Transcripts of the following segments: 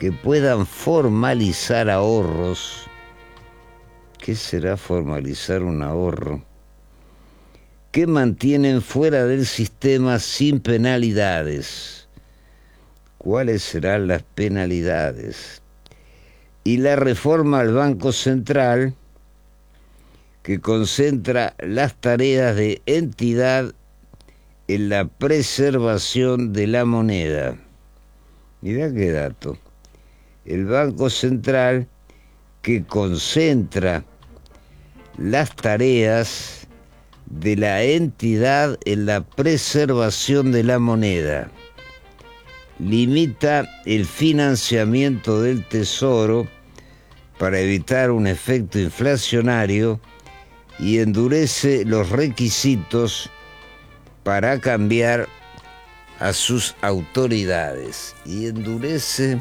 que puedan formalizar ahorros. ¿Qué será formalizar un ahorro? Que mantienen fuera del sistema sin penalidades. ¿Cuáles serán las penalidades? Y la reforma al Banco Central, que concentra las tareas de entidad en la preservación de la moneda. Mirá qué dato. El Banco Central, que concentra las tareas de la entidad en la preservación de la moneda, limita el financiamiento del Tesoro para evitar un efecto inflacionario y endurece los requisitos para cambiar a sus autoridades. Y endurece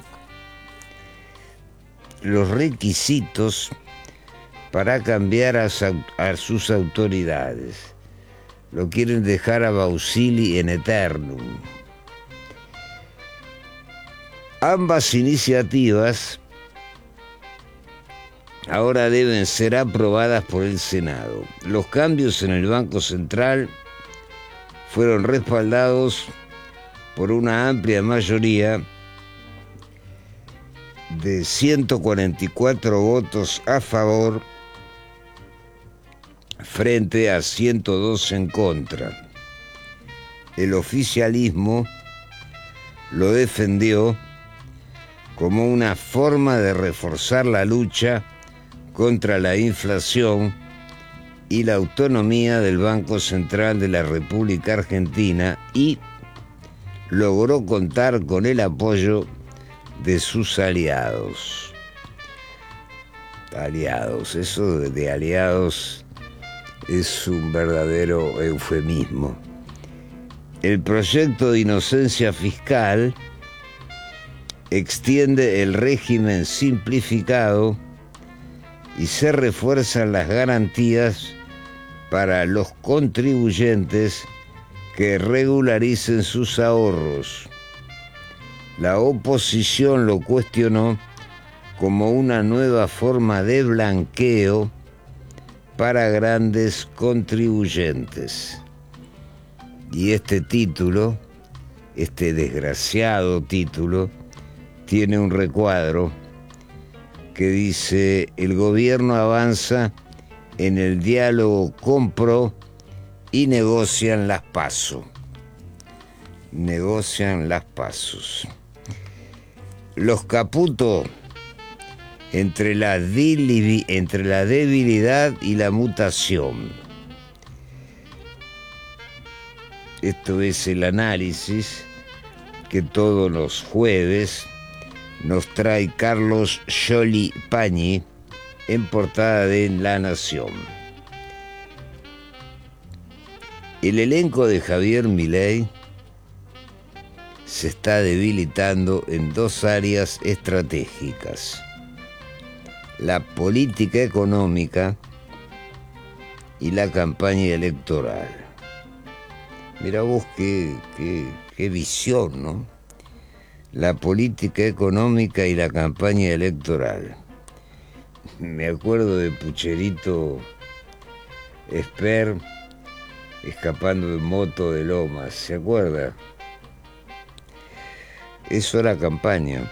los requisitos para cambiar a sus autoridades. Lo quieren dejar a Bausili en eternum. Ambas iniciativas ahora deben ser aprobadas por el Senado. Los cambios en el Banco Central fueron respaldados por una amplia mayoría de 144 votos a favor frente a 102 en contra. El oficialismo lo defendió como una forma de reforzar la lucha contra la inflación y la autonomía del Banco Central de la República Argentina, y logró contar con el apoyo de sus aliados. Aliados, eso de aliados es un verdadero eufemismo. El proyecto de inocencia fiscal extiende el régimen simplificado y se refuerzan las garantías para los contribuyentes que regularicen sus ahorros. La oposición lo cuestionó como una nueva forma de blanqueo para grandes contribuyentes. Y este título, este desgraciado título, tiene un recuadro que dice: el gobierno avanza en el diálogo con PRO y negocian las PASO. Negocian las PASOs. Los Caputo, entre la debilidad y la mutación. Esto es el análisis que todos los jueves nos trae Carlos Yoli Pañi en portada de La Nación. El elenco de Javier Milei se está debilitando en dos áreas estratégicas: la política económica y la campaña electoral. Mirá vos qué visión, ¿no? La política económica y la campaña electoral. Me acuerdo de Pucherito Esper escapando en moto de Lomas, ¿se acuerda? Eso era campaña.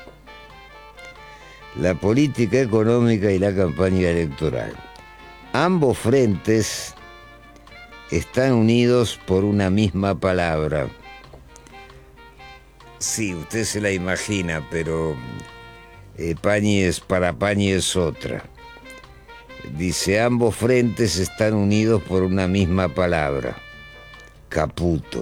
La política económica y la campaña electoral. Ambos frentes están unidos por una misma palabra. Sí, usted se la imagina, pero Pañi es otra. Dice: ambos frentes están unidos por una misma palabra: Caputo.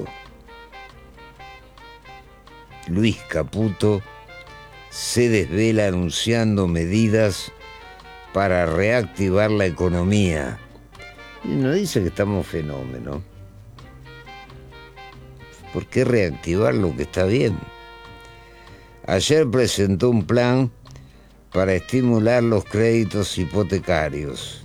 Luis Caputo se desvela anunciando medidas para reactivar la economía. Y nos dice que estamos fenómenos. ¿Por qué reactivar lo que está bien? Ayer presentó un plan para estimular los créditos hipotecarios.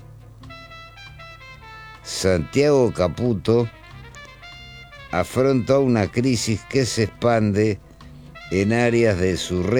Santiago Caputo afronta una crisis que se expande en áreas de su